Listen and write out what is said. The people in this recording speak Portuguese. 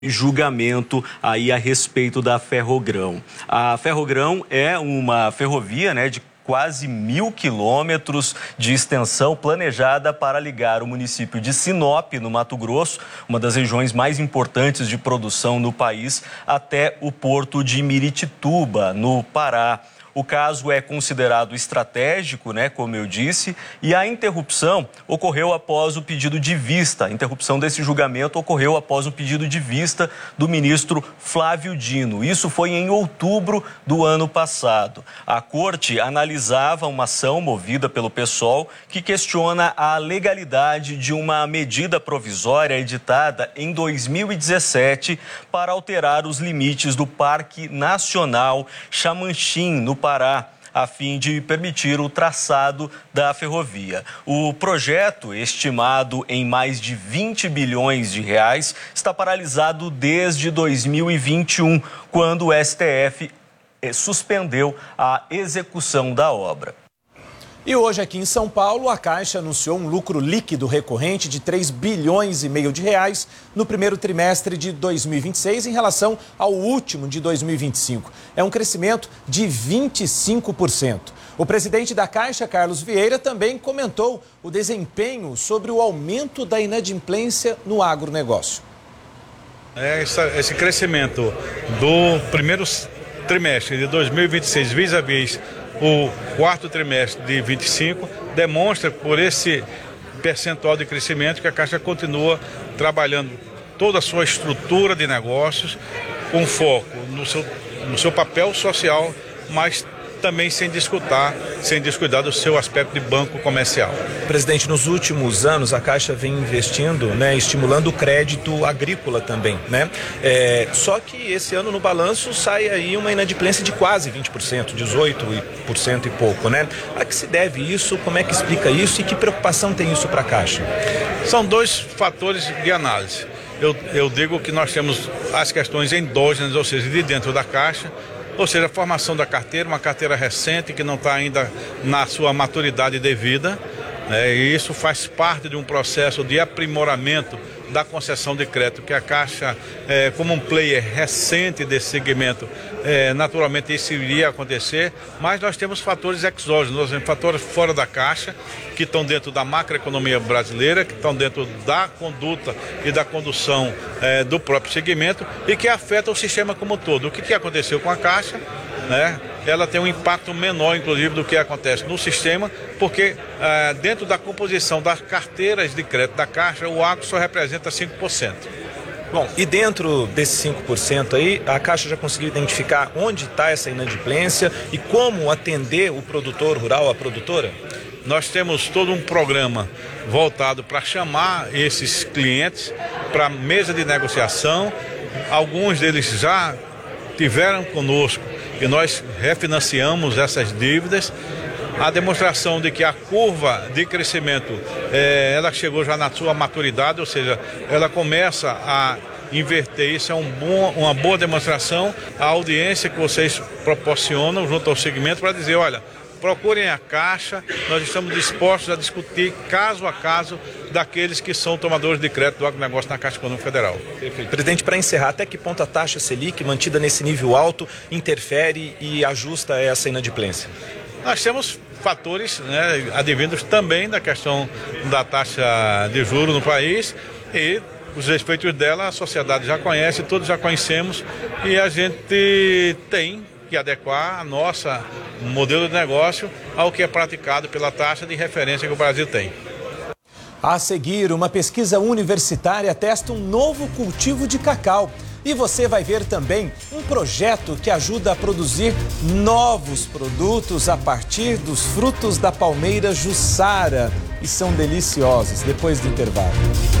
Julgamento aí a respeito da Ferrogrão. A Ferrogrão é uma ferrovia, de quase 1.000 quilômetros de extensão, planejada para ligar o município de Sinop, no Mato Grosso, uma das regiões mais importantes de produção no país, até o porto de Miritituba, no Pará. O caso é considerado estratégico, como eu disse, e a interrupção ocorreu após o pedido de vista. A interrupção desse julgamento ocorreu após o pedido de vista do ministro Flávio Dino. Isso foi em outubro do ano passado. A corte analisava uma ação movida pelo PSOL que questiona a legalidade de uma medida provisória editada em 2017 para alterar os limites do Parque Nacional Xamanchim, no Pará, a fim de permitir o traçado da ferrovia. O projeto, estimado em mais de 20 bilhões de reais, está paralisado desde 2021, quando o STF suspendeu a execução da obra. E hoje aqui em São Paulo, a Caixa anunciou um lucro líquido recorrente de 3 bilhões e meio de reais no primeiro trimestre de 2026 em relação ao último de 2025. É um crescimento de 25%. O presidente da Caixa, Carlos Vieira, também comentou o desempenho sobre o aumento da inadimplência no agronegócio. Esse crescimento do primeiro trimestre de 2026 vis-à-vis o quarto trimestre de 25 demonstra por esse percentual de crescimento que a Caixa continua trabalhando toda a sua estrutura de negócios com foco no seu papel social, mas também sem descuidar do seu aspecto de banco comercial. Presidente, nos últimos anos a Caixa vem investindo, estimulando o crédito agrícola também, só que esse ano no balanço sai aí uma inadimplência de quase 20%, 18% e pouco, A que se deve isso? Como é que explica isso e que preocupação tem isso para a Caixa? São dois fatores de análise. Eu digo que nós temos as questões endógenas, ou seja, de dentro da Caixa, ou seja, a formação da carteira, uma carteira recente que não está ainda na sua maturidade devida, e isso faz parte de um processo de aprimoramento da concessão de crédito, que a Caixa, como um player recente desse segmento, naturalmente isso iria acontecer, mas nós temos fatores exógenos, nós temos fatores fora da Caixa, que estão dentro da macroeconomia brasileira, que estão dentro da conduta e da condução do próprio segmento e que afetam o sistema como um todo. O que aconteceu com a Caixa? Ela tem um impacto menor, inclusive, do que acontece no sistema, porque dentro da composição das carteiras de crédito da Caixa, o agro só representa 5%. Bom, e dentro desses 5% aí, a Caixa já conseguiu identificar onde está essa inadimplência e como atender o produtor rural, a produtora? Nós temos todo um programa voltado para chamar esses clientes para a mesa de negociação. Alguns deles já tiveram conosco e nós refinanciamos essas dívidas. A demonstração de que a curva de crescimento, ela chegou já na sua maturidade, ou seja, ela começa a inverter. Isso é uma boa demonstração. A audiência que vocês proporcionam junto ao segmento para dizer, olha, procurem a Caixa, nós estamos dispostos a discutir caso a caso daqueles que são tomadores de crédito do agronegócio na Caixa Econômica Federal. Perfeito. Presidente, para encerrar, até que ponto a taxa Selic, mantida nesse nível alto, interfere e ajusta essa inadimplência? Nós temos fatores advindos também da questão da taxa de juros no país e os efeitos dela a sociedade já conhece, todos já conhecemos e a gente tem que adequar a nossa modelo de negócio ao que é praticado pela taxa de referência que o Brasil tem. A seguir, uma pesquisa universitária testa um novo cultivo de cacau. E você vai ver também um projeto que ajuda a produzir novos produtos a partir dos frutos da palmeira Jussara. E são deliciosos depois do intervalo.